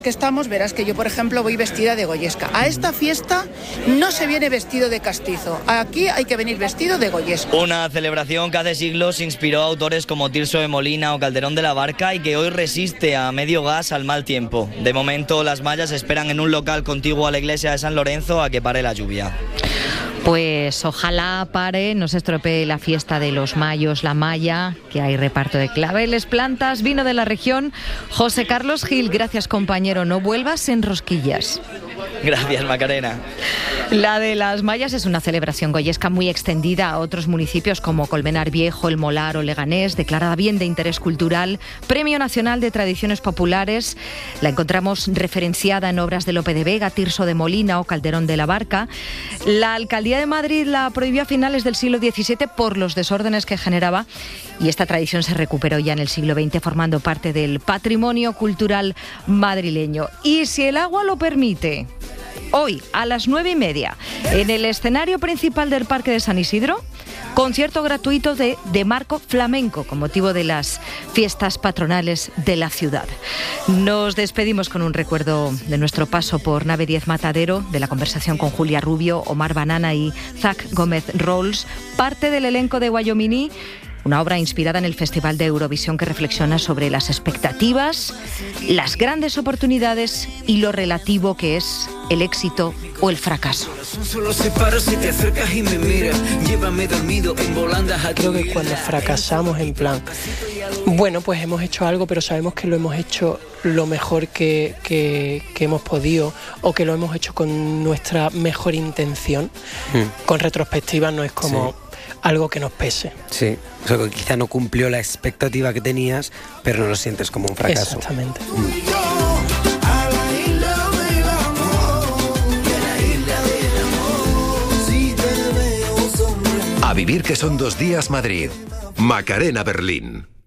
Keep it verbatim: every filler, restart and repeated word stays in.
que estamos, verás que yo, por ejemplo, voy vestida de goyesca. A esta fiesta no se viene vestido de castizo. Aquí hay que venir vestido de goyesca. Una celebración que hace siglos inspiró a autores como Tirso de Molina o Calderón de la Barca y que hoy resiste a medio gas al mal tiempo. De momento, las mallas esperan en un local contiguo a la iglesia de San Lorenzo a que pare la lluvia. Pues ojalá pare, no se estropee la fiesta de los mayos, la malla, que hay reparto de claveles, plantas, vino de la región. José Carlos Gil, gracias compañero, no vuelvas en rosquillas. Gracias, Macarena. La de las mallas es una celebración goyesca muy extendida a otros municipios como Colmenar Viejo, El Molar o Leganés, declarada bien de interés cultural, Premio Nacional de Tradiciones Populares. La encontramos referenciada en obras de Lope de Vega, Tirso de Molina o Calderón de la Barca. La Alcaldía de Madrid la prohibió a finales del siglo diecisiete por los desórdenes que generaba y esta tradición se recuperó ya en el siglo veinte formando parte del patrimonio cultural madrileño. Y si el agua lo permite, hoy a las nueve y media en el escenario principal del Parque de San Isidro, concierto gratuito de, de Marco Flamenco con motivo de las fiestas patronales de la ciudad. Nos despedimos con un recuerdo de nuestro paso por Nave diez Matadero, de la conversación con Julia Rubio, Omar Banana y Zach Gómez Rolls, parte del elenco de Guayomini. Una obra inspirada en el Festival de Eurovisión que reflexiona sobre las expectativas, las grandes oportunidades y lo relativo que es el éxito o el fracaso. Creo que cuando fracasamos en plan, bueno, pues hemos hecho algo, pero sabemos que lo hemos hecho lo mejor que, que, que hemos podido o que lo hemos hecho con nuestra mejor intención, mm. con retrospectiva no es como... Sí. Algo que nos pese. Sí, o sea, que quizá no cumplió la expectativa que tenías, pero no lo sientes como un fracaso. Exactamente. Mm. A vivir que son dos días Madrid. Macarena Berlín.